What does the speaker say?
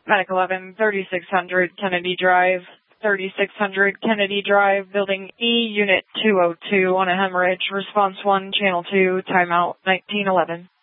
Medic 11, 3600 Kennedy Drive. 3600 Kennedy Drive, Building E, Unit 202 on a hemorrhage. Response 1, Channel 2, timeout 1911.